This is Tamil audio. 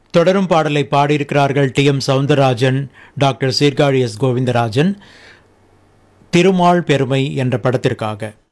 தொடரும் பாடலை பாடியிருக்கிறார்கள் TM. Soundararajan, doctor Sirkazhi S. Govindarajan. Thirumal பெருமை என்ற படத்திற்காக.